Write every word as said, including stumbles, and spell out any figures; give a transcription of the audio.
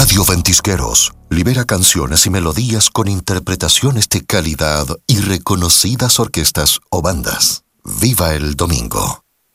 Radio Ventisqueros libera canciones y melodías con interpretaciones de calidad y reconocidas orquestas o bandas. Viva el domingo.